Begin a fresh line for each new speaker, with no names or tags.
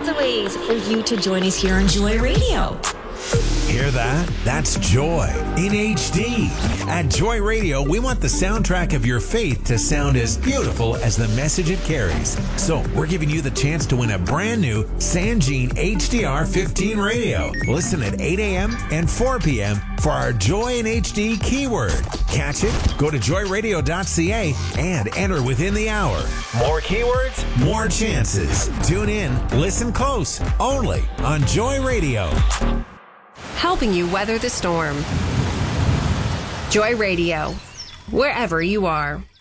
lots of ways for you to join us here on Joy Radio.
Hear that? That's Joy in HD. At Joy Radio, we want the soundtrack of your faith to sound as beautiful as the message it carries. So we're giving you the chance to win a brand new Sangene HDR 15 radio. Listen at 8 a.m. and 4 p.m. for our Joy in HD keyword. Catch it? Go to joyradio.ca and enter within the hour. More keywords, more chances. Tune in, listen close, only on Joy Radio.
Helping you weather the storm. Joy Radio, wherever you are.